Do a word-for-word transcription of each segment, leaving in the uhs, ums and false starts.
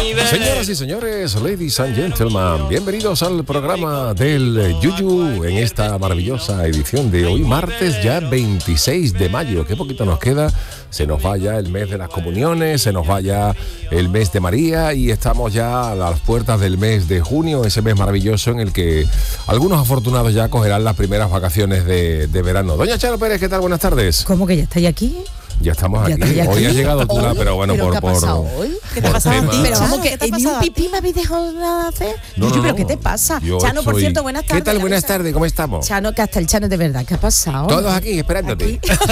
Señoras y señores, ladies and gentlemen, bienvenidos al programa del Yuyu en esta maravillosa edición de hoy, martes ya veintiséis de mayo. Qué poquito nos queda, se nos va ya el mes de las comuniones, se nos va ya el mes de María y estamos ya a las puertas del mes de junio, ese mes maravilloso en el que algunos afortunados ya cogerán las primeras vacaciones de, de verano. Doña Charo Pérez, ¿qué tal? Buenas tardes. ¿Cómo que ya estáis aquí? Ya estamos ¿Ya aquí. aquí? Hoy ha llegado tú, ¿Hoy? pero bueno, ¿Pero por qué ha por pasado hoy? ¿Qué te ha pasado a ti? Pero vamos, que ¿Qué te ha ni un pasado a ti? pipí me habéis dejado nada hacer. No, Yuyu, no, pero no. ¿qué te pasa? Yo Chano, por soy- cierto, buenas tardes. ¿Qué tal? Buenas Avisa. tardes, ¿cómo estamos? Chano, que hasta el Chano de verdad, ¿qué ha pasado? Todos aquí esperándote. Aquí.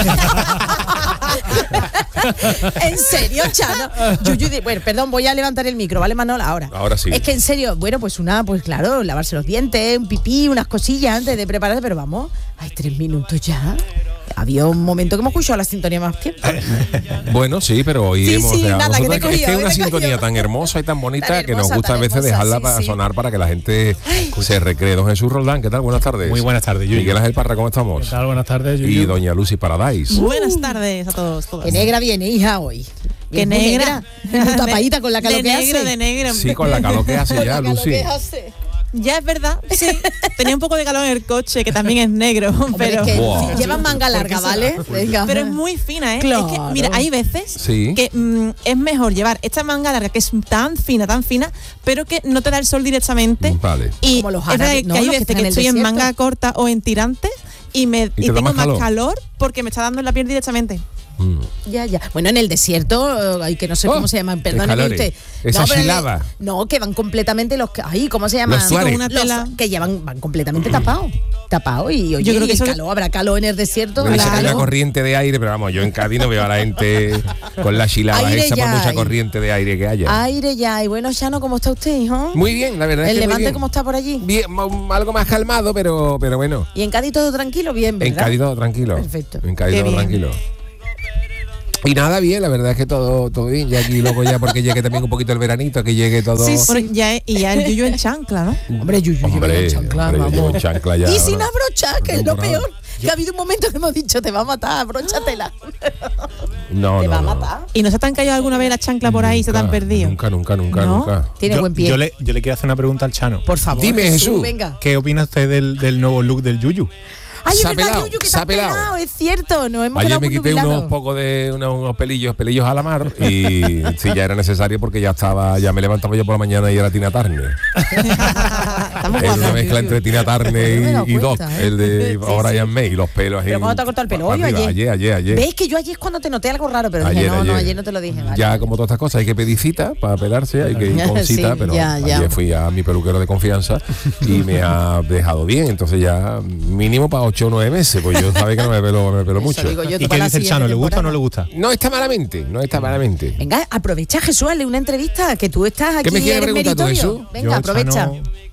En serio, Chano. Yuyu, de- bueno, perdón, voy a levantar el micro, ¿vale, Manola? Ahora. Ahora sí. Es que en serio, bueno, pues una, pues claro, lavarse los dientes, un pipí, unas cosillas antes de prepararse, pero vamos, hay tres minutos ya. Había un momento que hemos escuchado la sintonía más tiempo. Bueno, sí, pero hoy Sí, hemos sí, dejado- nada, que te he nosotros- es que cogido, es una que te he sintonía cogido. tan hermosa y tan bonita Tan que nos hermosa, gusta a tan veces hermosa, dejarla sí, para sí. sonar para que la gente se recree. Don Jesús Roldán, ¿qué tal? Buenas tardes. Muy buenas tardes, Yuyu. Miguel Ángel Parra, ¿cómo estamos? ¿Qué tal? Buenas tardes, Yuyu. Y doña Lucy Paradise. Buenas tardes a todos. todas. Qué negra viene, hija, hoy. Qué Muy negra. Muy tapadita con la calor de que negro, hace. de negro. Sí, con la calor que hace Con ya, la calor Lucy. que hace. Ya es verdad, sí. Tenía un poco de calor en el coche, que también es negro, Hombre, pero, es que Buah. llevan manga larga, ¿vale? Venga. pero es muy fina, ¿eh? Claro. Es que, mira, hay veces Sí. que mm, es mejor llevar esta manga larga, que es tan fina, tan fina, pero que no te da el sol directamente. Vale. Y Como los es verdad árabes, que ¿no? hay Los que veces están que, en el estoy en desierto. manga corta o en tirantes y, me, te y da tengo más más calor. calor porque me está dando en la piel directamente. Mm. Ya, ya. Bueno, en el desierto, ay, que no sé Oh, cómo se llaman, qué perdóneme calores. usted. Esa No, pero en el- chilaba. No, que van completamente los que, ay, ¿cómo se llaman? Los tuareg. Con una tela. que llevan, van completamente tapados. Tapados y oye, Yo creo y que el eso- calor, habrá calor en el desierto. Bueno, dice que hay una claro. corriente de aire, pero vamos, yo en Cádiz no veo a la gente con la chilaba Aire esa por ya mucha hay. corriente de aire que haya. Aire ya. Y bueno, Chano, ¿cómo está usted, hijo? Muy bien, la verdad es ¿El que muy Levante bien. cómo está por allí? Bien, m- algo más calmado, pero, pero bueno. ¿Y en Cádiz todo tranquilo? Bien, ¿verdad? En Cádiz todo tranquilo. Perfecto. En Cádiz Qué todo bien. tranquilo. Y nada, bien, la verdad es que todo, todo bien. Y aquí luego ya porque llegue también un poquito el veranito, que llegue todo. Sí, sí. Bueno, ya, es- y ya el yuyu en chancla, ¿no? Hombre, Yuyu, lleva Hombre, en chancla, hombre, vamos. llevo en chancla ya, Y sin ¿no? abrochar, que es lo No, peor. Que ha habido un momento que hemos dicho, te va a matar, abróchatela. No, Te no, va a no. matar. ¿Y no se te han caído alguna vez la chancla por ahí y se te han Nunca, perdido? Nunca, nunca, nunca, ¿No? nunca. Tiene yo, buen pie. yo le, yo le quiero hacer una pregunta al Chano. Por favor. Dime, Jesús. Venga. ¿Qué opina usted del, del nuevo look del Yuyu? Ay, es Se ha verdad, pelado, Yuyu, que se te ha has pelado. pelado, es cierto, nos hemos Ayer quedado me muy quité nubilados. unos pocos de unos, unos pelillos, pelillos a la mar y sí, ya era necesario porque ya estaba, ya me levantaba yo por la mañana y era Tina Turner. Estamos Es una guapos. mezcla entre Tina No me he Turner dado y, y Doc, cuenta, ¿eh? el de Sí, Brian sí. May, y los pelos ahí. ¿Pero cuándo te ha cortado el pelo? para ¿Hoy o arriba. ayer? Ayer, ayer, ayer. ¿Ves que yo ayer es cuando te noté algo raro? Pero dije, Ayer, no, no, ayer. ayer no te lo dije. Vale. Ya como todas estas cosas hay que pedir cita para pelarse, hay que ir con Sí, cita, pero ya, ya. ayer fui a mi peluquero de confianza y me ha dejado bien, entonces ya mínimo para ocho o nueve meses, pues yo sabe que no me pelo, me pelo Eso mucho. digo yo, ¿Y para qué la dice el siguiente Chano? ¿Le gusta o no temporada. le gusta? No está malamente, no está malamente. Venga, aprovecha, Jesús, hazle una entrevista, que tú estás aquí. ¿Qué me quiere eres preguntar tú, meritorio. Jesús? Venga, Yo, aprovecha. Chano,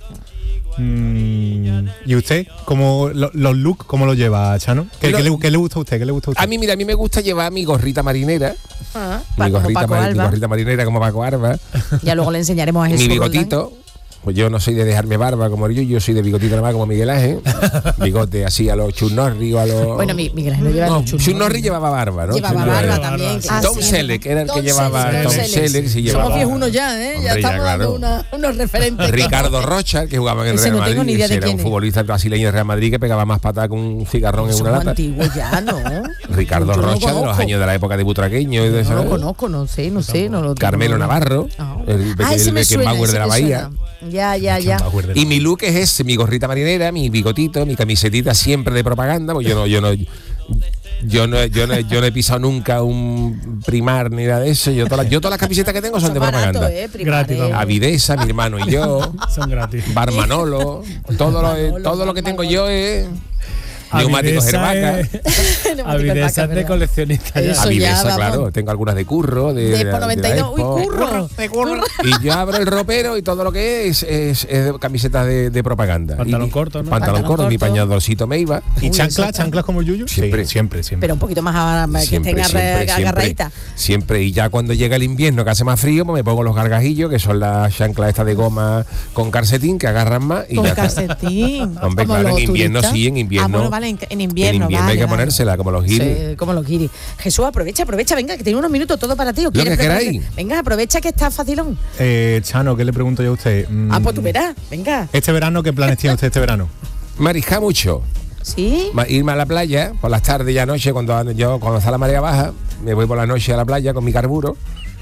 mm, ¿y usted? ¿Cómo, lo- ¿Los looks cómo lo lleva, Chano? ¿Qué, Pero- qué le, qué le gusta a usted? ¿Qué le gusta a usted? A mí, mira, a mí me gusta llevar mi gorrita marinera, Ah, mi pa- como gorrita, Paco mari- mi Alba. gorrita marinera como Paco Alba, Ya luego le enseñaremos a Jesús. mi Roldán. bigotito. Pues yo no soy de dejarme barba como yo, yo soy de bigotito nada más como Miguel Ángel. Bigote así a los Chuck Norris o a los... Bueno, mi- Miguel Ángel no lleva No, el Chuck Chuck Norris. Norris llevaba barba, ¿no? Llevaba Chuck barba Norris. también. Ah, Tom sí. Selleck era el que Tom llevaba Selleck, Tom Tom Selleck, Selleck. sí llevaba. Somos viejos uno ya, ¿eh? Hombre, ya ya, estamos claro. dando una- unos referentes. Ricardo Rocha, el que jugaba en el Ese Real no tengo Madrid, ni idea ese de era un quién es. futbolista brasileño de Real Madrid que pegaba más patada con un cigarrón en Somos una lata. antiguos ya, ¿no? Ricardo Yo no lo Rocha, de los conozco. años de la época de Butraqueño y de No eso. lo conozco, no sé, no sé. No lo, Carmelo no- Navarro, Ah. el, Ah, ese el me suena, Beckenbauer ese de la me Bahía. suena. Ya, ya, ya. Y mi look es ese, mi gorrita marinera, mi bigotito, mi camisetita siempre de propaganda, pues yo no, yo no, yo no, yo no, yo no he pisado nunca un Primar ni nada de eso. Yo todas las, yo todas las camisetas que tengo son de barato, propaganda. ¿eh? Primar, Gratis, ¿eh? vamos. Avidesa, mi hermano y yo, Son gratis. Bar Manolo, todo lo, Manolo, todo lo que Bar tengo Manolo. yo es neumáticos Herbaca. Avidesa es de coleccionista ya. Eso ya, Avidesa, vamos. claro, tengo algunas de curro, de, De de- por de noventa y la dos. Uy, Expo. curro. Curro. Y yo abro el ropero y todo lo que es es, es de camisetas de, de propaganda. Pantalón Y- corto, ¿no? Pantalón, Pantalón corto, mi corto. pañadorcito me iba. ¿Y Uy, chanclas? eso- ¿Chanclas como el Yuyu? Siempre. Sí, siempre, siempre. Pero un poquito más a- que Siempre, estén siempre, arre- siempre, agarraditas. siempre. Y ya cuando llega el invierno que hace más frío, pues me pongo los gargajillos, que son las chanclas estas de goma con calcetín que agarran más y Con ya está. calcetín. Hombre, Como claro, en los invierno turistas. sí, en Ah, invierno. bueno, vale, en, en invierno. En invierno vale, hay que vale. ponérsela, como los guiris. Sí, como los guiris. Jesús, aprovecha, aprovecha, venga, que tiene unos minutos todo para ti. ¿O Lo quieres que preguntar? queráis. Venga, aprovecha que está facilón. Eh, Chano, ¿qué le pregunto yo a usted? Mm, Ah, pues tú verás, venga. Este verano, ¿qué planes tiene usted este verano? Mariscar mucho. ¿Sí? Ma- irme a la playa por las tardes y anoche, cuando yo cuando está la marea baja, me voy por la noche a la playa con mi carburo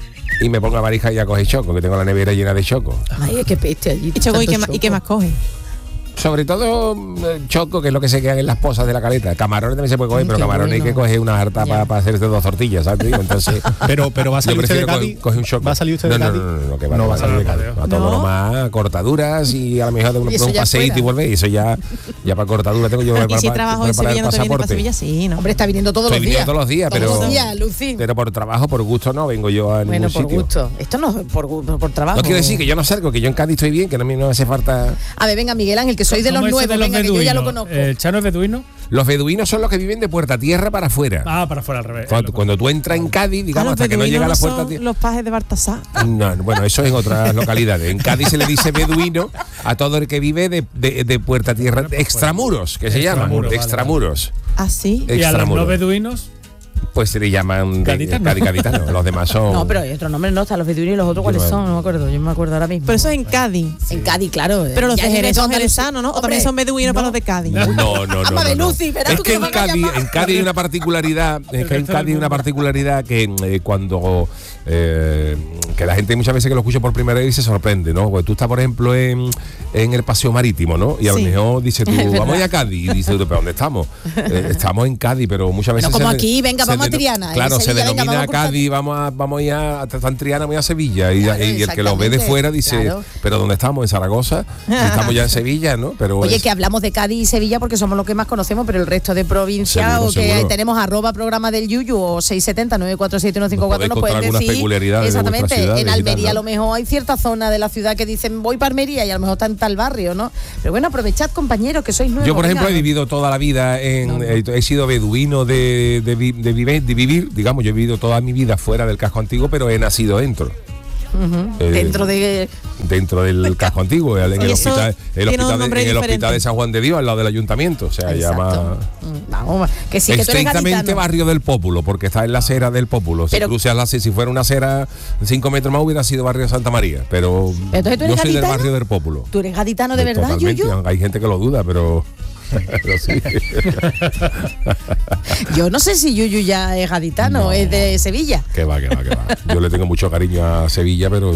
y me pongo a mariscar y a coger choco, que tengo la nevera llena de choco. Ay, es que peste allí. ¿Y, choco, ¿y, tanto qué, ma- ¿Y qué choco. más coge? Sobre todo eh, choco, que es lo que se quedan en las pozas de la caleta. Camarones también se puede coger, Mm, pero qué camarones hay que bueno. coger una harta Ya. para hacerse dos tortillas, ¿sabes? Digo, entonces, Pero, pero va a yo salir usted de prefiero Cádiz. coger, coger un choco. ¿Va a salir usted de no, no, Cádiz? no, no, no, que va, No que va a salir de Cádiz. A todo No. nomás, cortaduras y a lo mejor de un, Y eso un ya paseíto fuera. y volver. Y eso ya, ya para cortadura tengo yo que Y si preparar- trabajo en preparar Sevilla, el no te viene para pasaporte. Sevilla, sí, ¿no? Hombre, está viniendo todos Estoy los viniendo días. todos los días, pero, Todos los días, Lucy. pero por trabajo, por gusto no vengo yo a Bueno, ningún por sitio. gusto. Esto no es por, gu- por trabajo. No quiere decir que yo no salgo, que yo en Cádiz estoy bien, que no me no hace falta. A ver, venga, Miguel Ángel, que soy de los ¿Cómo es eso nuevos, de los venga, que yo ya lo beduinos? conozco. ¿El Chano es beduino? Los beduinos son los que viven de puerta tierra para afuera. Ah, para afuera al revés. Cuando, cuando tú entras en Cádiz, Ah, digamos, los hasta que no beduinos llega a la no puerta son tierra. los pajes de Baltasar. No, bueno, eso es en otras localidades. En Cádiz se le dice beduino a todo el que vive de, de, de puerta tierra, extramuros, que se llaman, Extramuros, vale, extramuros. ¿Ah, sí? Eh, Y a los extramuros. no beduinos, Pues se le llaman de- Gaditanos. Cádiz gaditanos. Los demás son. No, pero hay otros nombres, no, están los beduinos y los otros, ¿cuáles Yo me- son? No me acuerdo, yo me acuerdo ahora mismo. Pero eso es en Cádiz. En Cádiz, claro. Pero los Ya de ni Jerez son Andalucía. jerezanos, ¿no? O Hombre, también son beduinos no. para los de Cádiz. No, no, no. Ama no, de no. Lucy, verás Es tú que que en me van a Cádiz, llamar. en Cádiz hay una particularidad, es que en Cádiz hay una particularidad que eh, cuando eh, que la gente muchas veces que lo escucha por primera vez se sorprende, ¿no? Porque tú estás, por ejemplo, en, en el paseo marítimo, ¿no? Y a lo Sí. mejor dices tú, Es verdad. vamos a ir a Cádiz. Y dices tú, ¿pero dónde estamos? Eh, estamos en Cádiz, pero muchas veces. Bueno, como se- aquí, venga, se vamos a deno- Triana, en Claro, se Sevilla, venga, denomina vamos a cruzar- Cádiz, vamos a, vamos a ir a, a San Triana, voy a Sevilla. Y, Claro, y el que lo ve de exactamente, fuera dice, claro. ¿pero dónde estamos? En Zaragoza. Y estamos ya en Sevilla, ¿no? Pero Oye, es- que hablamos de Cádiz y Sevilla porque somos los que más conocemos, pero el resto de provincias Seguro, o que seguro. tenemos arroba programa del Yuyu o seis siete cero, nueve cuatro siete, uno cinco cuatro Nos nos podéis pueden contar algunas decir peculiaridades de exactamente. vuestras ciudades En y tal, Almería ¿no? a lo mejor hay cierta zona de la ciudad que dicen voy para Almería y a lo mejor está en tal barrio, ¿no? Pero bueno, aprovechad, compañeros, que sois nuevos. Yo, por ejemplo, he venga. vivido toda la vida en. No, no. He, he sido beduino de, de, vi- de vive- de vivir, digamos, yo he vivido toda mi vida fuera del casco antiguo, pero he nacido dentro. Ujú. eh, Dentro de Dentro del casco antiguo, en el Y eso hospital, el tiene un hospital, de, nombre en el diferente. hospital de San Juan de Dios, al lado del ayuntamiento. O sea, Exacto. llama. Mm, Vamos, que sí, que tú eres Estrictamente gaditano. barrio del Pópulo, porque está en la acera del Pópulo. Si Pero- cruzas la acera, si fuera una acera cinco metros más, hubiera sido barrio de Santa María. Pero Entonces, ¿tú yo eres soy del gaditano? barrio del Pópulo. ¿Tú eres gaditano de verdad, Totalmente. Yuyu? Hay gente que lo duda, pero. pero sí. Yo no sé si Yuyu ya es gaditano, No. es de Sevilla. Que va, que va, que va. Yo le tengo mucho cariño a Sevilla, pero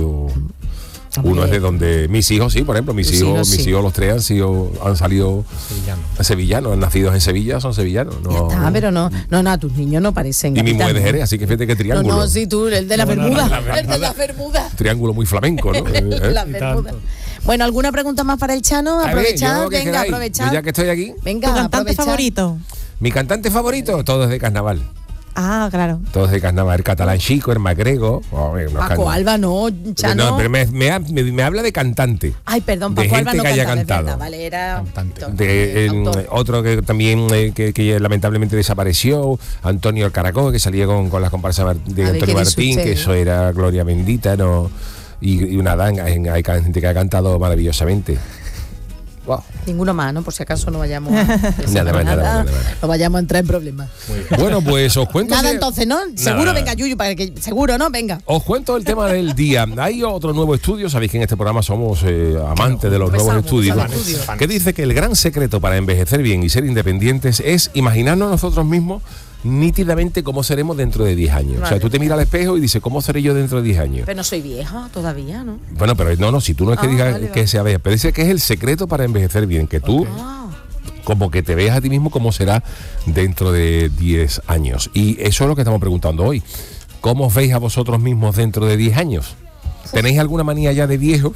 uno es de donde mis hijos, sí, por ejemplo, mis Tus hijos, hijos, mis sí. hijos los tres han sido, han salido Sevillano. sevillanos, nacidos en Sevilla, son sevillanos. Ya No. está, pero no, no, no, tus niños no parecen Y mi mujer de gaditanos. Jerez, así que fíjate que No, triángulo. no, sí, tú, el de la No, no, Bermuda, no, la el de la Bermuda. Triángulo muy flamenco, ¿no? El de Eh, la Y Bermuda. tanto. Bueno, ¿alguna pregunta más para el Chano? A ver, Aprovechad, yo lo que venga, queráis. aprovechad. Yo ya que estoy aquí. Venga, ¿Tu cantante aprovechad. favorito? Mi cantante favorito, todo es de carnaval. Ah, claro. Todo es de carnaval. El catalán chico, el magrego. Oh, unos Paco can- Alba, no, Chano. No, pero me, me ha- me- me habla de cantante. Ay, perdón, de Paco gente Alba no que haya cantaba, es cantado. verdad, vale, era Cantante. De, en- autor. otro que también eh, que, que lamentablemente desapareció, Antonio el Caracol, que salía con, con las comparsas Mar- de A ver, Antonio ¿qué dice Martín, usted? que eso era Gloria Bendita, no y, y una danga, hay, hay gente que ha cantado maravillosamente. Wow. Ninguno más, ¿no? Por si acaso no vayamos a, Nada más, nada más, nada más. no vayamos a entrar en problemas. Bueno, pues os cuento. Nada si- entonces, ¿no? Seguro, Nada. venga, Yuyu, para que seguro, ¿no? Venga. Os cuento el tema del día. Hay otro nuevo estudio, sabéis que en este programa somos eh, amantes de los nuevos Empezamos, estudios, empezamos estudios. que dice que el gran secreto para envejecer bien y ser independientes es imaginarnos nosotros mismos nítidamente cómo seremos dentro de diez años. O sea, Vale. tú te miras al espejo y dices, ¿cómo seré yo dentro de diez años? Pero no soy vieja todavía, ¿no? Bueno, pero no, no, si tú no es que Ah, digas vale, que vale. sea vieja, pero dice que es el secreto para envejecer bien, que tú Ah, como que te veas a ti mismo cómo será dentro de diez años. Y eso es lo que estamos preguntando hoy. ¿Cómo os veis a vosotros mismos dentro de diez años? ¿Tenéis alguna manía ya de viejo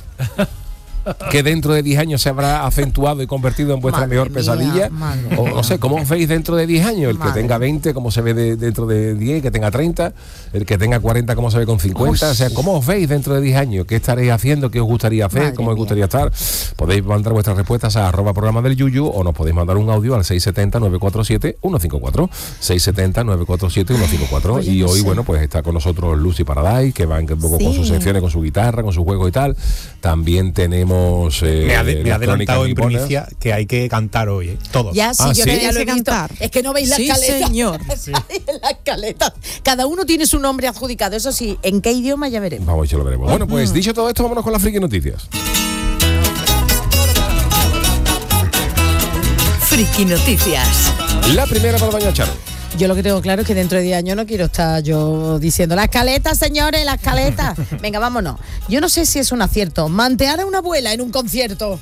que dentro de diez años se habrá acentuado y convertido en vuestra Madre mejor mía, pesadilla? madre O no sé, ¿cómo os veis dentro de diez años? El que Madre. tenga veinte, ¿cómo se ve de- dentro de diez? Que tenga treinta, el que tenga cuarenta, ¿cómo se ve con cincuenta? O sea, ¿cómo os veis dentro de diez años? ¿Qué estaréis haciendo? ¿Qué os gustaría hacer? Madre ¿Cómo os mía. gustaría estar? Podéis mandar vuestras respuestas a arroba programa del Yuyu o nos podéis mandar un audio al seis siete cero, nueve cuatro siete, uno cinco cuatro. seis siete cero, nueve cuatro siete, uno cinco cuatro. Oye, Y no hoy, sé. bueno, pues está con nosotros Lucy Paradise, que va un poco con Sí. sus secciones, con su guitarra, con sus juegos y tal. También tenemos tenemos eh, Me ha, de- me ha las crónicas adelantado en niponas. primicia que hay que cantar hoy, ¿eh? Todos. Ya, sí, Ah, yo ¿sí? que ya lo he Hay que visto. cantar. Es que no veis la Sí, escaleta. señor. La escaleta. Cada uno tiene su nombre adjudicado. Eso sí, ¿en qué idioma ya veremos? Vamos, ya lo veremos. Bueno, pues dicho todo esto, vámonos con las friki noticias. Friki Noticias. La primera para doña Charo. Yo lo que tengo claro es que dentro de diez años no quiero estar yo diciendo la escaleta, señores, la escaleta. Venga, vámonos. Yo no sé si es un acierto mantear a una abuela en un concierto.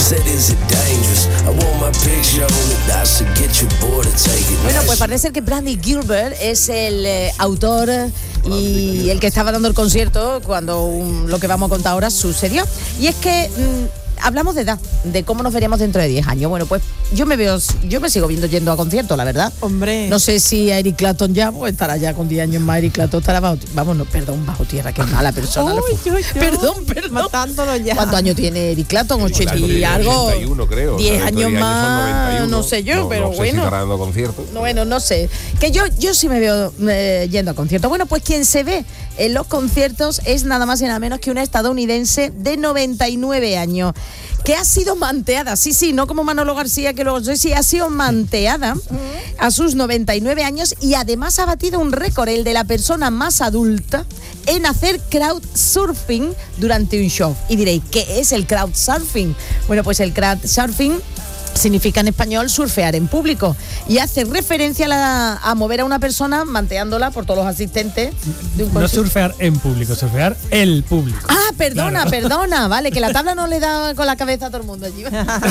Bueno, pues parece ser que Brandy Gilbert es el eh, autor y el que estaba dando el concierto cuando um, lo que vamos a contar ahora sucedió. Y es que mm, hablamos de edad, de cómo nos veríamos dentro de diez años. Bueno, pues yo me veo, yo me sigo viendo yendo a conciertos, la verdad. Hombre. No sé si a Eric Clapton ya, pues estará ya con diez años más. Eric Clapton estará bajo, vamos, no, perdón, bajo tierra, que mala persona. Uy, uy, uy. Perdón, perdón. Matándolo ya. ¿Cuántos años tiene Eric Clapton? ochenta y algo. ochenta y uno, creo. diez O sea, dentro años de diez son más, noventa y uno. no sé yo, No, pero no sé bueno. si estará dando conciertos. No, Bueno, no sé. Que yo, yo sí me veo eh, yendo a conciertos. Bueno, pues quien se ve en los conciertos es nada más y nada menos que una estadounidense de noventa y nueve años. Que ha sido manteada, sí, sí, no como Manolo García, que luego no sé si ha sido manteada a sus noventa y nueve años y además ha batido un récord, el de la persona más adulta en hacer crowdsurfing durante un show. Y diréis, ¿qué es el crowdsurfing? Bueno, pues el crowdsurfing significa en español surfear en público y hace referencia a, la, a mover a una persona manteándola por todos los asistentes de un No concierto. surfear en público, surfear el público. Ah, perdona, Claro. perdona, vale, que la tabla no le da con la cabeza a todo el mundo allí.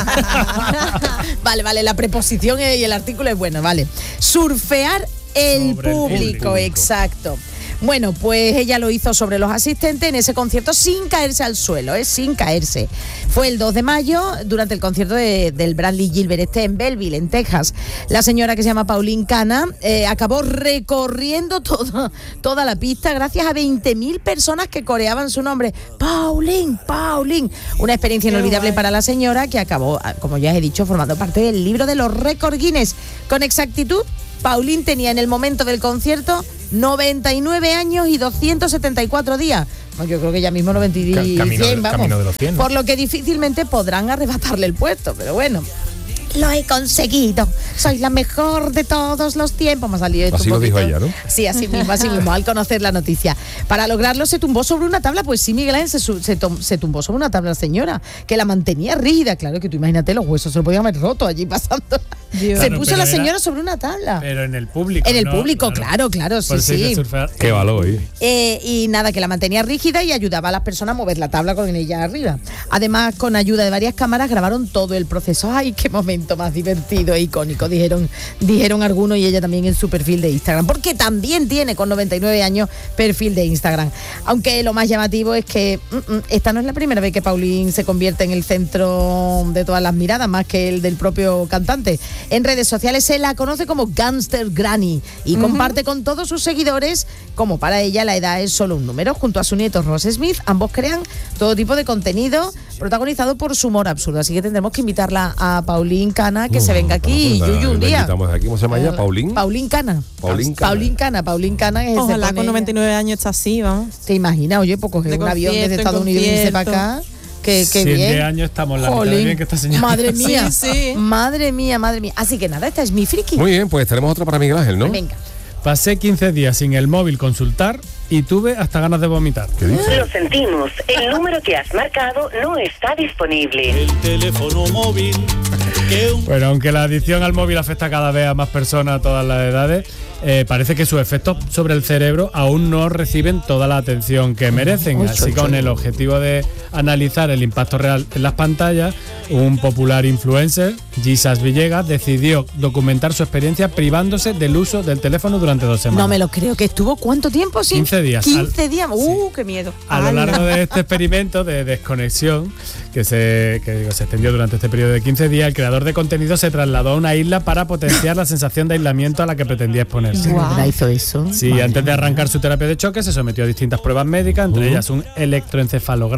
Vale, vale, la preposición y el artículo es bueno, vale. Surfear el Sobre el público, público. exacto. Bueno, pues ella lo hizo sobre los asistentes en ese concierto sin caerse al suelo, ¿eh? Sin caerse. Fue el dos de mayo durante el concierto de, del Bradley Gilbert este en Belleville, en Texas. La señora que se llama Pauline Cana eh, acabó recorriendo todo, toda la pista gracias a veinte mil personas que coreaban su nombre. Pauline, Pauline. Una experiencia inolvidable para la señora que acabó, como ya he dicho, formando parte del libro de los récords Guinness. Con exactitud, Pauline tenía en el momento del concierto noventa y nueve años y doscientos setenta y cuatro días. No, yo creo que ya mismo noventa y Ca- camino cien, de- vamos. camino de los cien, ¿no? Por lo que difícilmente podrán arrebatarle el puesto, pero bueno. Lo he conseguido. Soy la mejor de todos los tiempos. Me ha salido esto Así un lo dijo poquito. ella, ¿no? Sí, así mismo, así mismo, al conocer la noticia. Para lograrlo se tumbó sobre una tabla, pues sí, Miguel Ángel se, su- se, tom- se tumbó sobre una tabla, señora, que la mantenía rígida. Claro que tú imagínate, los huesos se lo podían haber roto allí pasando. Dios. Se Claro, puso pero la era- señora sobre una tabla. Pero en el público. En el ¿no? público, claro, claro, sí, Por eso dice sí. surfear. Qué valor, ¿eh? Eh, y nada, que la mantenía rígida y ayudaba a las personas a mover la tabla con ella arriba. Además, con ayuda de varias cámaras grabaron todo el proceso. ¡Ay, qué momento más divertido e icónico! Dijeron, dijeron algunos y ella también en su perfil de Instagram. Porque también tiene con noventa y nueve años perfil de Instagram. Aunque lo más llamativo es que mm, mm, esta no es la primera vez que Pauline se convierte en el centro de todas las miradas, más que el del propio cantante. En redes sociales se la conoce como Gangster Granny y comparte con todos sus seguidores, como para ella la edad es solo un número. Junto a su nieto Ross Smith, ambos crean todo tipo de contenido protagonizado por su humor absurdo. Así que tendremos que invitarla a Pauline Cana que se venga aquí, Pues, Yuyu, un la día. invitamos aquí. ¿Cómo se llama ella? ¿Paulín? Pauline Cana. Pauline Cana. Pauline Cana, Pauline Cana. que se Ojalá pone con noventa y nueve años está así, vamos. ¿Te imaginas? Oye, pues coger De un avión desde concierto en Estados Unidos y irse para concierto. acá. Que, Si que en bien. diez años estamos la mitad de Jolín, bien que esta señora. Madre mía. Sí, sí. Madre mía, madre mía. Así que nada, esta es mi friki. Muy bien, pues tenemos otra para Miguel Ángel, ¿no? Venga. Pasé quince días sin el móvil consultar y tuve hasta ganas de vomitar. ¿Qué dice? Lo sentimos, el número que has marcado no está disponible. El teléfono móvil que un Bueno, aunque la adicción al móvil afecta cada vez a más personas a todas las edades, eh, parece que sus efectos sobre el cerebro aún no reciben toda la atención que merecen. Así, con el objetivo de analizar el impacto real en las pantallas, un popular influencer, Jesus Villegas, decidió documentar su experiencia privándose del uso del teléfono durante dos semanas. No me lo creo. ¿Que estuvo cuánto tiempo sin? quince días. quince días. Uh, qué miedo. A lo Ala. largo de este experimento de desconexión que se, que digo, se extendió durante este periodo de quince días, el creador de contenido se trasladó a una isla para potenciar la sensación de aislamiento a la que pretendía exponerse. ¿De verdad hizo eso? Sí, antes de arrancar su terapia de choque se sometió a distintas pruebas médicas, entre ellas un electroencefalograma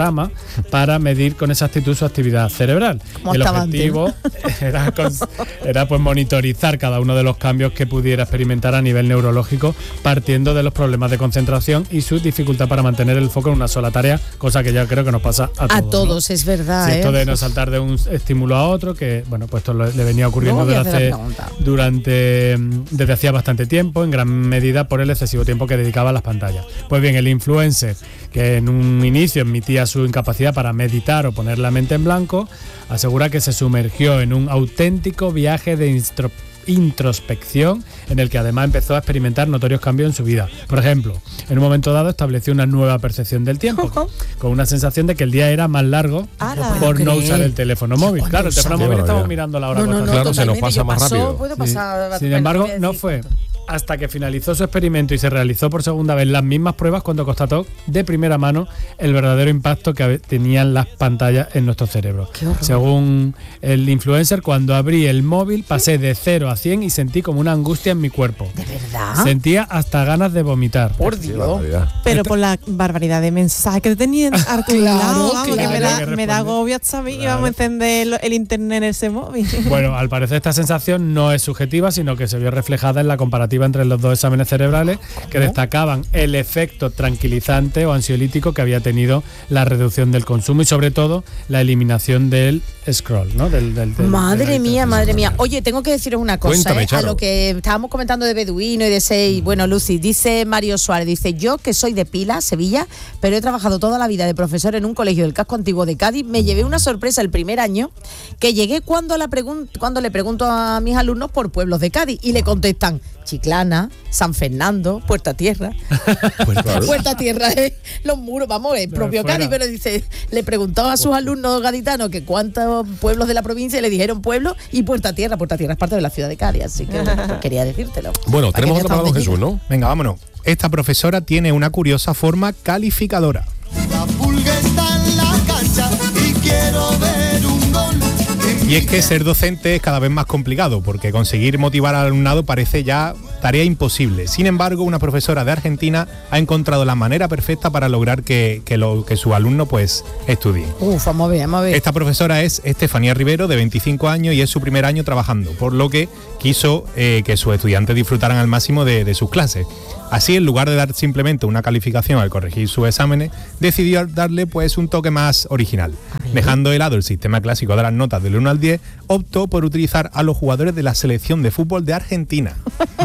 para medir con exactitud su actividad cerebral. Como El estaba objetivo era, cons- era pues monitorizar cada uno de los cambios que pudiera experimentar a nivel neurológico, partiendo de los problemas de concentración y su dificultad para mantener el foco en una sola tarea, cosa que ya creo que nos pasa a todos. A ¿no? todos, es verdad. Sí, ¿eh? esto de no saltar de un estímulo a otro, que bueno, pues esto lo- le venía ocurriendo Luego voy a desde, hacer hace, la pregunta. durante mm, desde hacía bastante tiempo, en gran medida por el excesivo tiempo que dedicaba a las pantallas. Pues bien, el influencer, que en un inicio admitía su incapacidad para meditar o poner la mente en blanco, asegura que se sumergió en un auténtico viaje de instro- introspección en el que además empezó a experimentar notorios cambios en su vida. Por ejemplo, en un momento dado estableció una nueva percepción del tiempo, con una sensación de que el día era más largo ¡Hala! por no creer. usar el teléfono móvil. Claro, el teléfono Qué móvil estamos barbaridad. mirando la hora. No, no, no, constante. Claro, se nos totalmente. pasa Yo más paso, rápido. puedo Sí. pasar- Sin bueno, embargo, voy a no decir fue tanto. hasta que finalizó su experimento y se realizó por segunda vez las mismas pruebas cuando constató de primera mano el verdadero impacto que tenían las pantallas en nuestro cerebro. Qué horror. Según el influencer, cuando abrí el móvil pasé de cero a cien y sentí como una angustia en mi cuerpo. ¿De verdad? Sentía hasta ganas de vomitar. Por Qué Dios. barbaridad. Pero por la barbaridad de mensajes que tenían acumulados, Claro, vamos, que claro. me Que da, responder. me da agobio hasta a mí y vamos a encender el, el internet en ese móvil. Bueno, al parecer esta sensación no es subjetiva, sino que se vio reflejada en la comparativa entre los dos exámenes cerebrales que destacaban el efecto tranquilizante o ansiolítico que había tenido la reducción del consumo y sobre todo la eliminación del scroll, ¿no? Del, del- del- Madre de la mía, internet. madre mía. Oye, tengo que deciros una cosa, Cuéntame, ¿eh? A Charo. lo que estábamos comentando de Beduino y de Sei. Bueno, Lucy, dice Mario Suárez, dice, yo que soy de Pila, Sevilla, pero he trabajado toda la vida de profesor en un colegio del casco antiguo de Cádiz, me llevé una sorpresa el primer año, que llegué cuando, la pregun- cuando le pregunto a mis alumnos por pueblos de Cádiz y le contestan Chiclana, San Fernando, Puerta Tierra. Puerta- Puerta Tierra es los muros, vamos, es Pero propio fuera. Cádiz, pero dice, le preguntó a sus alumnos gaditanos que cuántos pueblos de la provincia y le dijeron pueblo y Puerta Tierra. Puerta Tierra es parte de la ciudad de Cádiz, así que bueno, pues quería decírtelo. Bueno, Para que tenemos veas otra para hasta don dónde Jesús, ¿no? Venga, vámonos. Esta profesora tiene una curiosa forma calificadora. La pulga está en la cancha y quiero ver un gol. Y es que ser docente es cada vez más complicado, porque conseguir motivar al alumnado parece ya tarea imposible. Sin embargo, una profesora de Argentina ha encontrado la manera perfecta para lograr que, que, lo, que su alumno pues estudie. Uf, vamos a ver, vamos a ver. Esta profesora es Estefanía Rivero, de veinticinco años, y es su primer año trabajando, por lo que quiso eh, que sus estudiantes disfrutaran al máximo de, de sus clases. Así, en lugar de dar simplemente una calificación al corregir sus exámenes, decidió darle pues un toque más original. Dejando de lado el sistema clásico de las notas del uno al diez, optó por utilizar a los jugadores de la selección de fútbol de Argentina.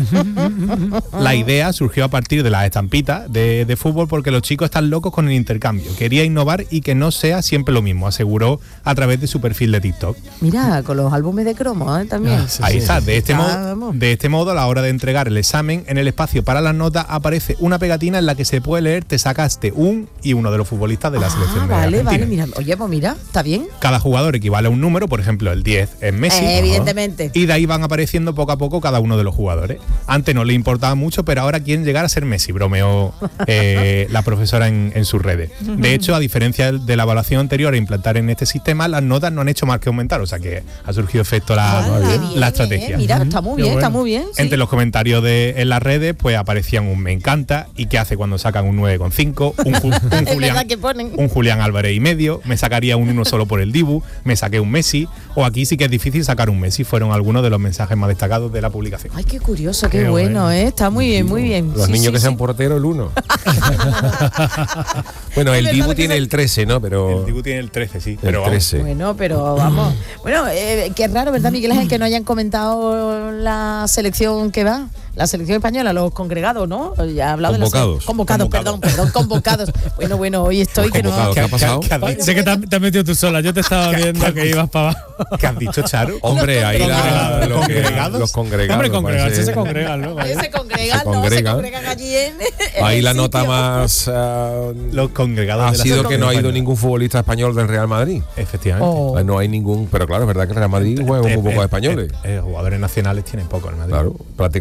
La idea surgió a partir de las estampitas de, de fútbol, porque los chicos están locos con el intercambio. Quería innovar y que no sea siempre lo mismo, aseguró a través de su perfil de TikTok. Mira, con los álbumes de cromo, ¿eh? También. Ah, sí, Ahí sí. está. De este, Ah, modo, vamos. de este modo, a la hora de entregar el examen, en el espacio para las notas aparece una pegatina en la que se puede leer "te sacaste un" y uno de los futbolistas de la Ah, selección de vale, Argentina. vale, mira, oye, pues mira, está bien. Cada jugador equivale a un número, por ejemplo, el diez es Messi. Eh, evidentemente. Y de ahí van apareciendo poco a poco cada uno de los jugadores. Antes no le importaba mucho, pero ahora quieren llegar a ser Messi, bromeó eh, la profesora en, en sus redes. De hecho, a diferencia de la evaluación anterior a implantar en este sistema, las notas no han hecho más que aumentar, o sea que ha surgido efecto la, Ah, qué bien, la eh, estrategia. mira, está muy Qué bien, está bueno. muy bien. sí. Entre los comentarios de, en las redes, pues aparecían un "me encanta" y "qué hace cuando sacan un nueve coma cinco", un, Ju- un Es Julián, verdad que ponen. un Julián Álvarez y medio, "me sacaría un uno solo por el Dibu", "me saqué un Messi", o "aquí sí que es difícil sacar un Messi", fueron algunos de los mensajes más destacados de la publicación. Ay, qué curioso, qué, Qué bueno, bueno. ¿eh? Está muy bien, muy bien. Los Sí, niños sí, que sean sí. porteros, el uno. Bueno, Es el verdad Dibu que tiene se- el trece, ¿no? Pero El Dibu tiene el trece, sí, el pero vamos. trece. Bueno, pero vamos. Bueno, eh, qué raro, ¿verdad, Miguel Ángel, que no hayan comentado la selección que va? La selección española, los congregados, ¿no? Ya he hablado de Convocados. los convocados, Convocados. perdón, perdón, convocados. Bueno, bueno, hoy estoy que no. Convocados, ¿qué ha pasado? ¿Qué has Ay, dicho? sé que te has, te has metido tú sola, yo te estaba viendo que ibas para abajo. ¿Qué has dicho, Charo? Hombre, ahí la, Congregados. lo que- ¿Congregados? los congregados. Hombre, congregarse parece- se congregan, ¿no? Ahí se congregan, Se no, se congregan. congregan allí en. en Ahí el la nota sitio. más ah, Los congregados ha de la sido selección que no ha ido española. ningún futbolista español del Real Madrid. Efectivamente. Oh. Pues no hay ningún, pero claro, es verdad que el Real Madrid juega con muy Eh, pocos eh, españoles. eh, eh, jugadores nacionales tienen poco el Madrid. Claro, prácticamente dos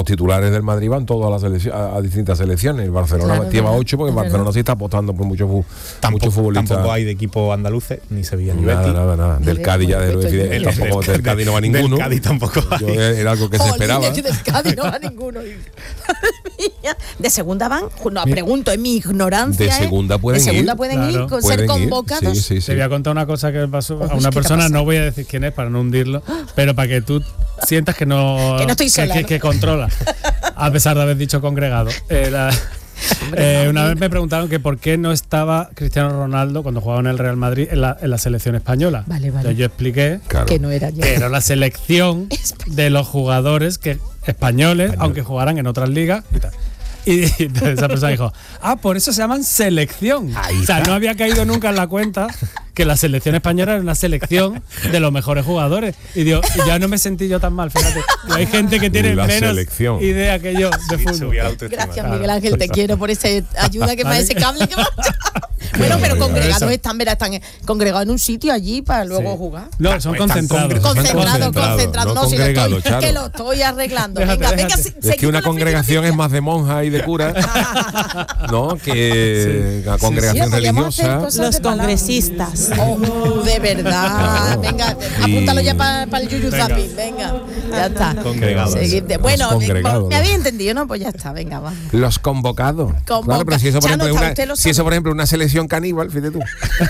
los titulares del Madrid van todos a, la selección, a, a distintas selecciones. El Barcelona Claro, lleva verdad, ocho porque el es Barcelona verdad. sí está apostando por muchos fu- Tampoco, muchos futbolistas. tampoco hay de equipo andaluces, ni Sevilla ni Nada, Betis. nada, nada. Del Del- Cádiz ya, del- del, del- del- del- tampoco del- del Cádiz no va ninguno. Del Cádiz tampoco Yo, hay. era algo que se Jolín, esperaba. es que del Cádiz no va ninguno. Madre mía. De segunda van, no, pregunto, en mi ignorancia. De ¿eh? segunda pueden De segunda ir. pueden Claro. ir con Pueden ser ir. convocados. Sí, sí, sí. Te voy a contar una cosa que pasó Ojo, a una ¿qué te ha persona, pasado? no voy a decir quién es para no hundirlo, pero para que tú sientas que no, Que no estoy sola, que, ¿no? que controla, a pesar de haber dicho congregado. Era- eh, una vez me preguntaron que por qué no estaba Cristiano Ronaldo cuando jugaba en el Real Madrid en la, en la selección española. Vale, vale. Entonces yo expliqué Claro. Que no era yo. que era la selección de los jugadores que españoles, aunque jugaran en otras ligas y tal. Y entonces esa persona dijo, ah, por eso se llaman selección. Ahí o sea, está. no había caído nunca en la cuenta que la selección española era una selección de los mejores jugadores. Y digo, y ya no me sentí yo tan mal, fíjate. Hay gente que tiene La menos selección. idea que yo de fútbol. Subía la autoestima. Gracias, Miguel Ángel, te quiero por esa ayuda que me da ese cable que me ha Bueno, pero barbaridad. congregados Eso. están, verá, están congregados en un sitio allí para luego Sí. jugar. No, son Están concentrados. congre- Concentrado, concentrados, concentrado. no No, si lo congregado, estoy, Charo. que lo estoy arreglando. Déjate, venga, déjate. venga, se- Es que seguimos una la congregación es filosofía. más de monjas y de curas, ¿no? Que la congregación Sí, podríamos hacer religiosa. cosas Los de palabra. congresistas. Oh, de verdad. Claro. Venga, Y- apúntalo ya para el Yuyu Venga. Zapping. Venga, ya está. Congregados. Seguirte. Los Bueno, me, congregados. me había entendido, ¿no? Pues ya está, venga, va. Los convocados. Convoca- Claro, pero si eso, por Chano, ejemplo, es está, una, usted lo si sabe. eso, por ejemplo, es una selección caníbal, fíjate tú.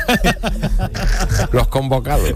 Los convocados.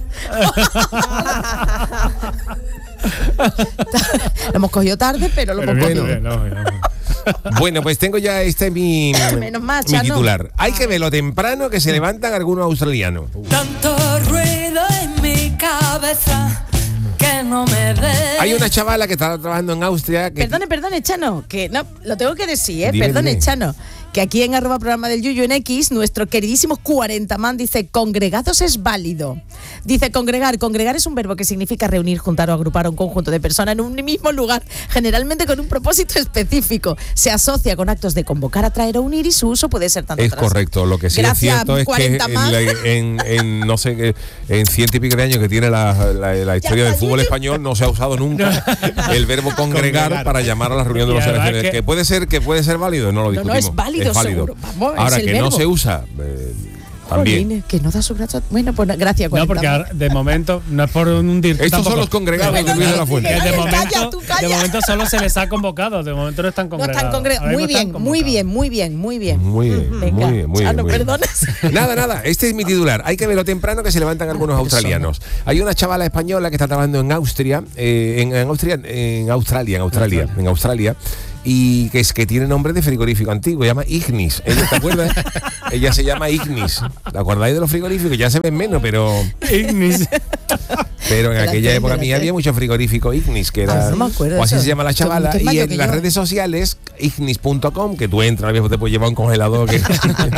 Lo hemos cogido tarde, pero lo Pero hemos bien, cogido. bien, no, no. Bueno, pues tengo ya este mi, Menos mal, mi Chano. titular. Hay que verlo temprano que se levantan algunos australianos. Tanto ruido en mi cabeza que no me de. Hay una chavala que está trabajando en Austria que Perdone, perdone, Chano, que no, lo tengo que decir, ¿eh? Dime, Perdone, dime. Chano, que aquí en arroba programa del Yuyu en X, nuestro queridísimo cuarenta man dice, congregados es válido. Dice, congregar. Congregar es un verbo que significa reunir, juntar o agrupar a un conjunto de personas en un mismo lugar, generalmente con un propósito específico. Se asocia con actos de convocar, atraer o unir y su uso puede ser tanto es tras- correcto. Lo que sí Gracias, es cierto es que cuarenta en, más. la- en- en, no sé qué, en ciento y pico de años que tiene la, la- la historia del está, fútbol Yuyu. español no se ha usado nunca el verbo congregar, Congregar. para llamar a la reunión de Y los además selecciones. que- Que puede ser que puede ser válido, no lo No, no, discutimos. es válido, seguro. Vamos, es Ahora el que verbo. no se usa eh, también. Jolín, que no da su brazo. Bueno, pues gracias, No, cuarenta porque man. ahora, de momento, no es por hundir. Estos tampoco. son los congregados Que de Luis de la Fuente. de Calla, momento, tú calla. de momento solo se les ha convocado, de momento no están No congregados. están congregados. Ahora Muy mismo están bien, muy convocados. bien, muy bien, muy bien. Muy bien, Venga, muy bien, muy bien. Chano, muy bien. perdones. Nada, nada, este es mi titular. Hay que verlo temprano que se levantan algunos australianos. Hay una chavala española que está trabajando en Austria, eh, en, en Austria, en Australia, en Australia, en Australia, y que es que tiene nombre de frigorífico antiguo, se llama Ignis. Ella, ¿te acuerdas? Ella se llama Ignis. ¿Te acordáis de los frigoríficos? Ya se ven menos, pero Ignis. pero en Espérate, aquella época espérate. mía había mucho frigorífico Ignis, que era Ah, no me acuerdo o así eso. se llama la Tú- chavala, tú es y mayor en que las yo. redes sociales ignis punto com, que tú entras, viejo, te puedes llevar un congelador que,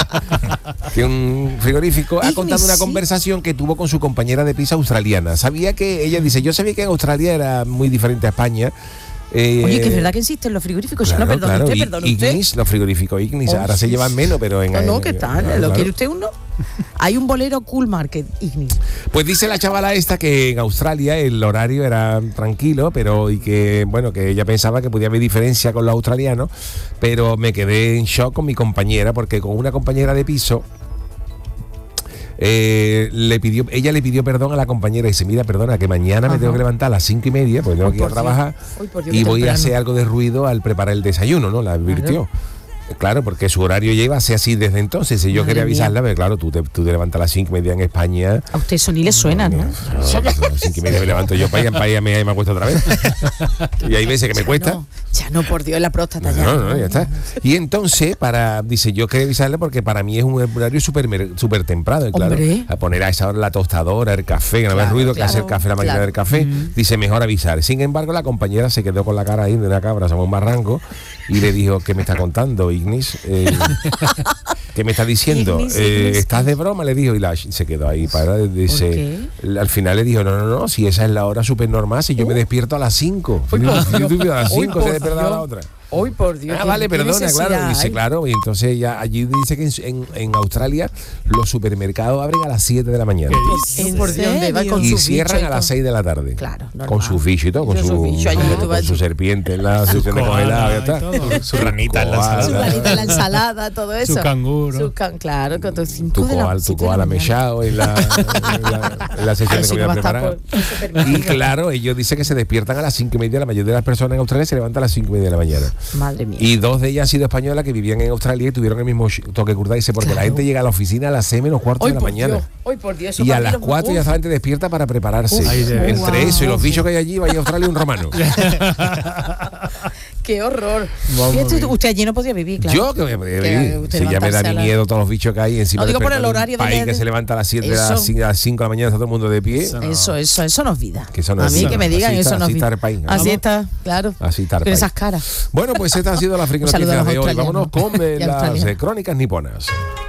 que un frigorífico, ha Ignis, contado una sí. conversación que tuvo con su compañera de piso australiana. Sabía que ella dice, yo sabía que Australia era muy diferente a España. Eh, Oye, que es verdad que existen los frigoríficos. Claro, no, perdón claro, usted, I- perdón usted. Ignis, los frigoríficos Ignis, Oh, ahora se sí, llevan sí. menos, pero en No, no, en- ¿qué tal? claro, ¿Lo claro. quiere usted uno? Hay un bolero Cool Market, Ignis. Pues dice la chavala esta que en Australia el horario era tranquilo, pero y que bueno, que ella pensaba que podía haber diferencia con los australianos, pero me quedé en shock con mi compañera porque con una compañera de piso eh, le pidió, ella le pidió perdón a la compañera y dice, mira, perdona, que mañana me Ajá. tengo que levantar a las cinco y media, pues tengo Ay, que ir a por Dios. trabajar Ay, por Dios, y qué voy a temprano. hacer algo de ruido al preparar el desayuno, ¿no? La advirtió. Claro, porque su horario ya iba a ser así desde entonces. Y yo Madre quería mía. avisarla, pero claro, tú te, tú te levantas a las cinco y media en España. A usted eso ni le suena, ¿no? No, a las cinco y media me levanto yo para ir, para ir a me, me acuesto otra vez. Y hay veces que me cuesta. No, ya no, por Dios, la próstata ya. No, no, ya está. Y entonces, para, dice, yo quería avisarle porque para mí es un horario súper mer- súper temprano. Y claro, Hombre. a poner a esa hora la tostadora, el café, que no haga Claro, ruido, que claro, hace el café, la máquina claro. del café. Dice, mejor avisar. Sin embargo, la compañera se quedó con la cara ahí de una cabra, somos un barranco, y le dijo, ¿qué me está contando, Ignis? Eh, ¿Qué me está diciendo? Ignis, Eh, Ignis. ¿Estás de broma? Le dijo, y la, se quedó ahí para. Dice, al final le dijo, no, no, no, si esa es la hora súper normal, si yo me despierto a las cinco. Uy, por Si yo Dios. estuviera a las Uy, cinco, por se despierta a la Dios. otra. Hoy por Dios. Ah, vale, perdona, claro. Dice, hay? claro, y entonces ya allí dice que en, en Australia los supermercados abren a las siete de la mañana. ¿En por Dios, ¿dónde va con y su cierran bicho y a las todo? seis de la tarde. Claro, normal. Con su bicho y todo, con Con su, su bicho, allí tú con vas- su serpiente en la sección de congelado, ya está. Su ranita en la koala. Su ranita en la ensalada, todo eso. Su canguro. Su can- claro, con tus cinco Tu de la- koala, tu siete de la koala mañana. mechado en la, en la, en la sección Ay, de si no comida va a estar preparada. por- por supermercado. Y claro, ellos dicen que se despiertan a las cinco y media. La mayoría de las personas en Australia se levantan a las cinco y media de la mañana. Madre mía. Y dos de ellas han sido españolas que vivían en Australia y tuvieron el mismo sh- toque curda. Dice, porque la gente llega a la oficina a las seis menos cuarto Hoy de la por mañana. Dios, hoy por Dios. eso Y a para mí las los- cuatro uf. ya está la gente despierta para prepararse. Uf, Ahí de- Entre guau. eso y los bichos que hay allí, vaya a Australia un romano. Qué horror. Vamos Fíjate, bien. usted allí no podía vivir, claro. Yo que me voy a Que vivir. usted Si ya me da levantarse a ni la- miedo todos los bichos que hay encima. No, digo por el despertar de horario un de- país que de- se levanta a las siete de Eso. las cinco a las cinco de la mañana, está todo el mundo de pie. Eso. Eso, eso, eso no es vida. Que eso no a es mí vida. que me digan, Así eso está- no es así vida. está el país, ¿no? Así está, claro. Así está el Con país. esas caras. Bueno, pues esta ha sido la friki Un saludo a noticia los de hoy. australianos. Vámonos con eh, Y las australianos. eh, crónicas niponas.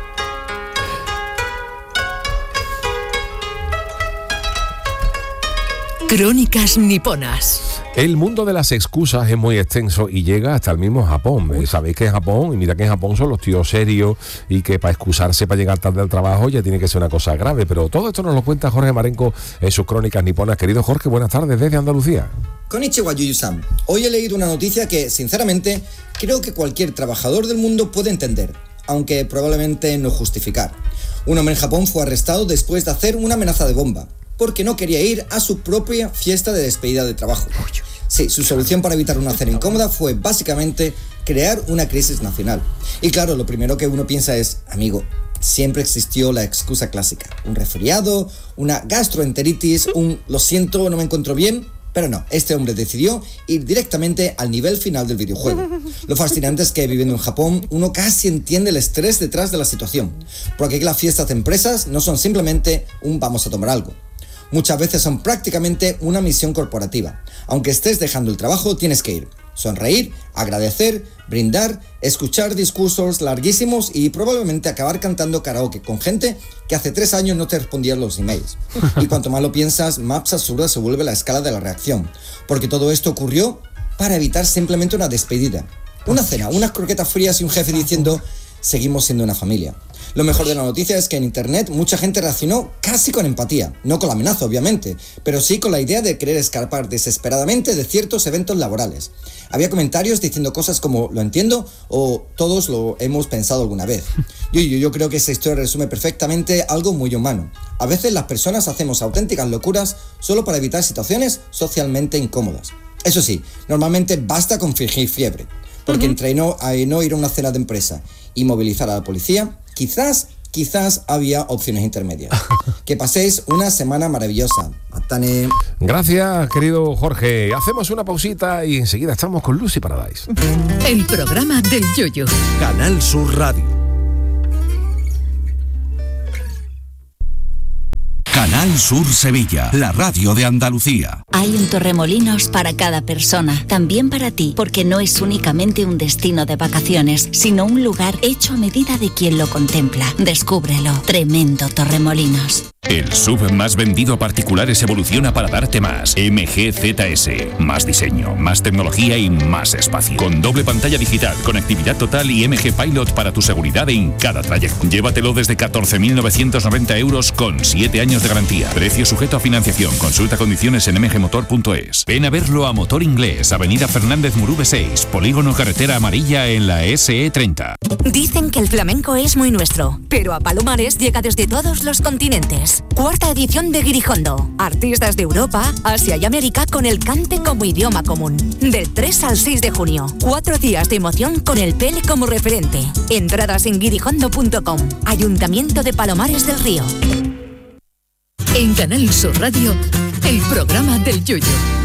Crónicas niponas. El mundo de las excusas es muy extenso y llega hasta el mismo Japón. Eh, Sabéis que en Japón, y mira que en Japón son los tíos serios y que para excusarse para llegar tarde al trabajo ya tiene que ser una cosa grave. Pero todo esto nos lo cuenta Jorge Marenco en sus crónicas niponas. Querido Jorge, buenas tardes desde Andalucía. Konnichiwa, Yuyu-san. Hoy he leído una noticia que, sinceramente, creo que cualquier trabajador del mundo puede entender, aunque probablemente no justificar. Un hombre en Japón fue arrestado después de hacer una amenaza de bomba, porque no quería ir a su propia fiesta de despedida de trabajo. Sí, su solución para evitar una cena incómoda fue básicamente crear una crisis nacional. Y claro, lo primero que uno piensa es, amigo, siempre existió la excusa clásica. Un resfriado, una gastroenteritis, un lo siento, no me encuentro bien. Pero no, este hombre decidió ir directamente al nivel final del videojuego. Lo fascinante es que viviendo en Japón, uno casi entiende el estrés detrás de la situación. Porque aquí las fiestas de empresas no son simplemente un vamos a tomar algo. Muchas veces son prácticamente una misión corporativa. Aunque estés dejando el trabajo, tienes que ir. Sonreír, agradecer, brindar, escuchar discursos larguísimos y probablemente acabar cantando karaoke con gente que hace tres años no te respondía los emails. Y cuanto más lo piensas, más absurda se vuelve la escala de la reacción. Porque todo esto ocurrió para evitar simplemente una despedida. Una cena, unas croquetas frías y un jefe diciendo, seguimos siendo una familia. Lo mejor de la noticia es que en internet mucha gente reaccionó casi con empatía, no con la amenaza obviamente, pero sí con la idea de querer escapar desesperadamente de ciertos eventos laborales. Había comentarios diciendo cosas como lo entiendo o todos lo hemos pensado alguna vez. Yo, yo, yo creo que esa historia resume perfectamente algo muy humano. A veces las personas hacemos auténticas locuras solo para evitar situaciones socialmente incómodas. Eso sí, normalmente basta con fingir fiebre, porque uh-huh. entre no, a no ir a una cena de empresa y movilizar a la policía, quizás, quizás había opciones intermedias. Que paséis una semana maravillosa. Matane. Gracias, querido Jorge. Hacemos una pausita y enseguida estamos con Lucy Paradise. El programa del Yoyo. Canal Sur Radio. Canal Sur Sevilla, la radio de Andalucía. Hay un Torremolinos para cada persona, también para ti, porque no es únicamente un destino de vacaciones, sino un lugar hecho a medida de quien lo contempla. Descúbrelo. Tremendo Torremolinos. El S U V más vendido a particulares evoluciona para darte más. M G Z S. Más diseño, más tecnología y más espacio. Con doble pantalla digital, conectividad total y M G Pilot para tu seguridad en cada trayecto. Llévatelo desde catorce mil novecientos noventa euros con siete años de garantía. Precio sujeto a financiación. Consulta condiciones en m g motor punto es. Ven a verlo a Motor Inglés, Avenida Fernández Murube seis, Polígono Carretera Amarilla en la S E treinta. Dicen que el flamenco es muy nuestro, pero a Palomares llega desde todos los continentes. Cuarta edición de Guirijondo. Artistas de Europa, Asia y América con el cante como idioma común. Del tres al seis de junio. Cuatro días de emoción con el P L como referente. Entradas en guirijondo punto com. Ayuntamiento de Palomares del Río. En Canal Sur Radio, el programa del Yoyo.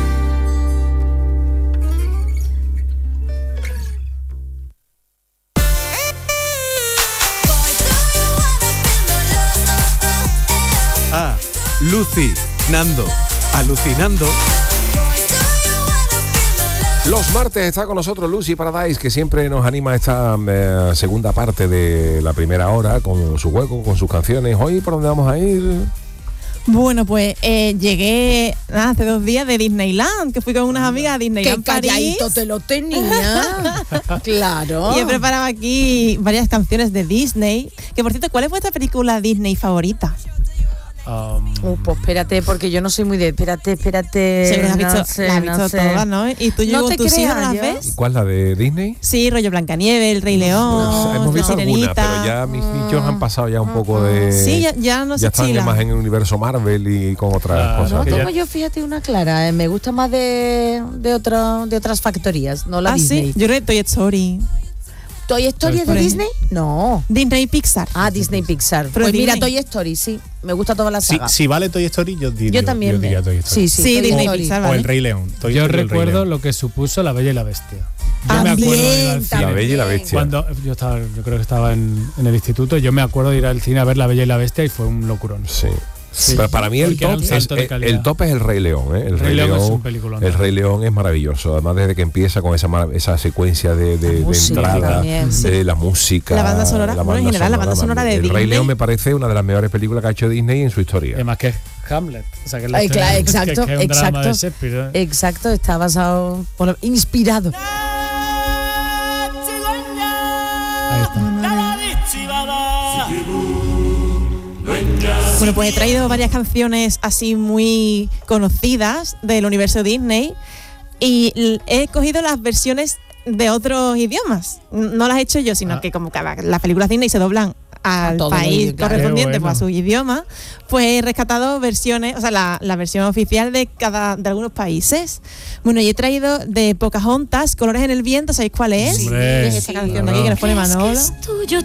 Ah, Lucy, Nando, alucinando. Los martes está con nosotros Lucy Paradise, que siempre nos anima a esta eh, segunda parte de la primera hora con su juego, con sus canciones. Hoy, ¿por dónde vamos a ir? Bueno, pues eh, llegué nada, hace dos días de Disneyland, que fui con unas amigas a Disneyland Qué calladito París. te lo tenía. Claro. Y he preparado aquí varias canciones de Disney. Que por cierto, ¿cuál es vuestra película Disney favorita? Um, Uh, pues espérate, porque yo no soy muy de. Espérate, espérate. Seguro que has no visto, sé, las has no visto sé. todas, ¿no? ¿Y tú, No con te tus hijos creas, no las yo. ves? ¿Cuál, la de Disney? Sí, rollo Blancanieves, El Rey León, Hemos La visto alguna, Sirenita. pero ya mis nichos han pasado ya un poco de... Sí, ya, ya no se ya están chila. más en el universo Marvel y con otras Claro. cosas. No Que tengo ya- yo, fíjate, una clara. eh, Me gusta más de, de, otra, de otras factorías, no la Ah, Disney. sí, yo creo que Toy Story. ¿Toy Story es de Story. Disney? No. Disney y Pixar. Ah, Disney Pixar. Pero Pues mira, Disney. Toy Story, sí. Me gusta toda la Si, saga. si vale Toy Story, yo diría, Yo también yo diría me- Toy Story. sí, sí, Sí, Toy Disney Story. Pixar, O ¿vale? El Rey León. Toy yo Story o El Rey recuerdo León. lo que supuso La Bella y la Bestia. Yo También, me acuerdo de ir al cine. La Bella y la Bestia. Cuando yo estaba, yo creo que estaba en, en el instituto, yo me acuerdo de ir al cine a ver La Bella y la Bestia y fue un locurón. Sí. Sí. Pero para mí el Porque era top, un es, salto de el, calidad. el top es el Rey León, ¿eh? El Rey, Rey León León, es un peliculón. el Rey León es maravilloso. Además desde que empieza con esa mar- esa secuencia de, de, de música entrada, también, sí. de la música, La banda sonora, bueno, en general, la banda sonora de El Rey Disney. León me parece una de las mejores películas que ha hecho Disney en su historia. Además que es Hamlet. O sea, que es la Ay, historia- claro, que- exacto, que es un drama de exacto. Shakespeare, ¿eh? Exacto, está basado, por, inspirado. Ahí está. Bueno, pues he traído varias canciones así muy conocidas del universo Disney y l- he cogido las versiones de otros idiomas. N- No las he hecho yo, sino Ah. que como cada, las películas Disney se doblan al todo país muy claro. correspondiente, Qué pues, a bueno. su idioma, pues he rescatado versiones, o sea, la, la versión oficial de cada de algunos países. Bueno, y he traído de Pocahontas, Colores en el viento, ¿sabéis cuál es? Hombre, Es esta canción de claro. aquí que nos pone Manolo. Es tuyo